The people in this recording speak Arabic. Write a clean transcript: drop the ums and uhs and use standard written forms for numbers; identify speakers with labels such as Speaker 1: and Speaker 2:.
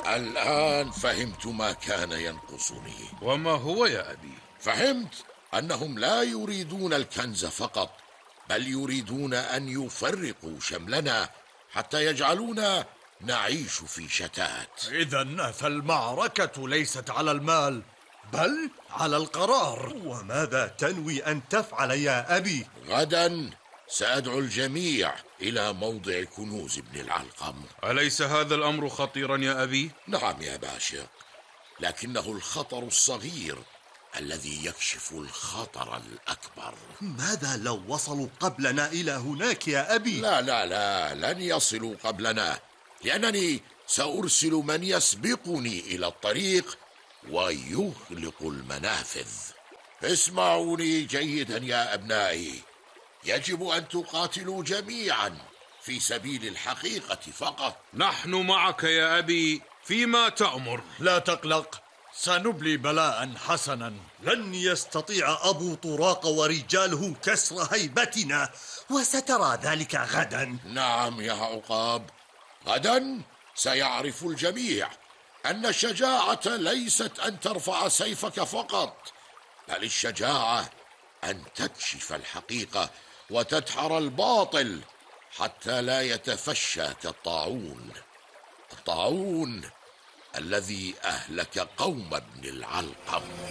Speaker 1: الآن فهمت ما كان ينقصني.
Speaker 2: وما هو يا أبي؟
Speaker 1: فهمت أنهم لا يريدون الكنز فقط، بل يريدون أن يفرقوا شملنا حتى يجعلونا نعيش في شتات.
Speaker 3: إذن فالمعركة ليست على المال بل على القرار.
Speaker 4: وماذا تنوي أن تفعل يا أبي؟
Speaker 1: غدا سأدعو الجميع إلى موضع كنوز ابن العلقم.
Speaker 2: أليس هذا الأمر خطيرا يا أبي؟
Speaker 1: نعم يا باشا، لكنه الخطر الصغير الذي يكشف الخطر الأكبر.
Speaker 4: ماذا لو وصلوا قبلنا إلى هناك يا أبي؟
Speaker 1: لا لا لا، لن يصلوا قبلنا، لأنني سأرسل من يسبقني إلى الطريق ويغلق المنافذ. اسمعوني جيدا يا أبنائي، يجب أن تقاتلوا جميعا في سبيل الحقيقة فقط.
Speaker 2: نحن معك يا أبي فيما تأمر.
Speaker 3: لا تقلق، سنبلي بلاء حسنا.
Speaker 4: لن يستطيع أبو طراق ورجاله كسر هيبتنا، وسترى ذلك غدا.
Speaker 1: نعم يا عقاب، غدا سيعرف الجميع أن الشجاعة ليست أن ترفع سيفك فقط، بل الشجاعة أن تكشف الحقيقة وتدحر الباطل حتى لا يتفشى كالطاعون، الطاعون الذي أهلك قوم ابن العلقم.